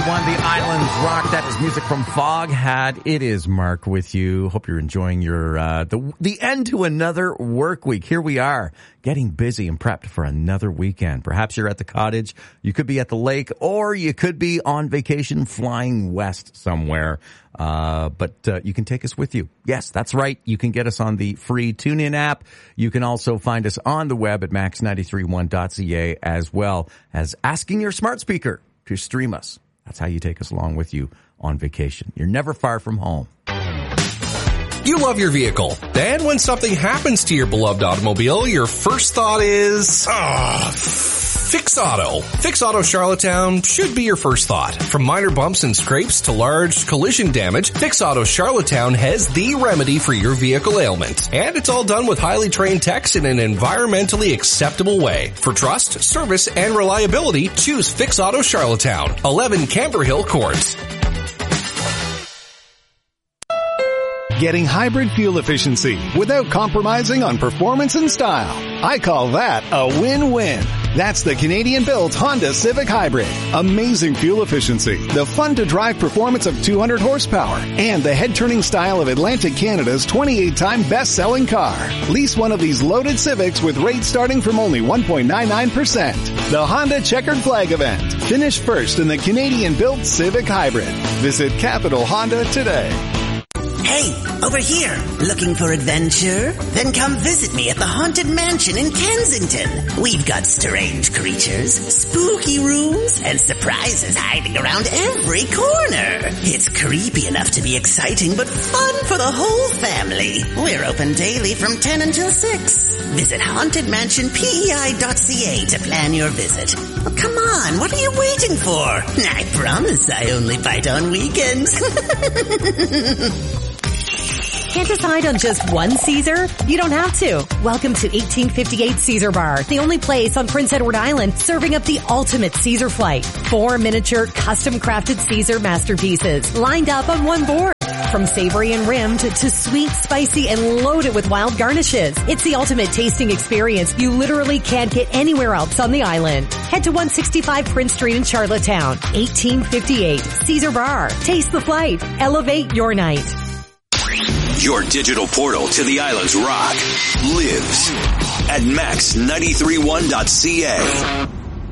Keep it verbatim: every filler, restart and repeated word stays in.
one, The Islands Rock. That is music from Foghat. It is Mark with you. Hope you're enjoying your uh the the end to another work week. Here we are, getting busy and prepped for another weekend. Perhaps you're at the cottage, you could be at the lake, or you could be on vacation flying west somewhere. Uh, but uh, you can take us with you. Yes, that's right. You can get us on the free TuneIn app. You can also find us on the web at max nine three one dot c a, as well as asking your smart speaker to stream us. That's how you take us along with you on vacation. You're never far from home. You love your vehicle. Then when something happens to your beloved automobile, your first thought is, ah, Fix Auto. Fix Auto Charlottetown should be your first thought. From minor bumps and scrapes to large collision damage, Fix Auto Charlottetown has the remedy for your vehicle ailment. And it's all done with highly trained techs in an environmentally acceptable way. For trust, service, and reliability, choose Fix Auto Charlottetown, eleven Camber Hill Court. Getting hybrid fuel efficiency without compromising on performance and style. I call that a win-win. That's the Canadian-built Honda Civic Hybrid. Amazing fuel efficiency, the fun-to-drive performance of two hundred horsepower, and the head-turning style of Atlantic Canada's twenty-eight time best-selling car. Lease one of these loaded Civics with rates starting from only one point nine nine percent. The Honda Checkered Flag event. Finish first in the Canadian-built Civic Hybrid. Visit Capital Honda today. Hey, over here, looking for adventure? Then come visit me at the Haunted Mansion in Kensington. We've got strange creatures, spooky rooms, and surprises hiding around every corner. It's creepy enough to be exciting, but fun for the whole family. We're open daily from ten until six. Visit haunted mansion p e i dot c a to plan your visit. Oh, come on, what are you waiting for? I promise I only bite on weekends. Can't decide on just one Caesar? You don't have to. Welcome to eighteen fifty-eight Caesar Bar, the only place on Prince Edward Island serving up the ultimate Caesar flight. Four miniature, custom-crafted Caesar masterpieces lined up on one board. From savory and rimmed to sweet, spicy, and loaded with wild garnishes. It's the ultimate tasting experience you literally can't get anywhere else on the island. Head to one sixty-five Prince Street in Charlottetown. eighteen fifty-eight Caesar Bar. Taste the flight. Elevate your night. Your digital portal to the island's rock lives at max nine three one dot c a.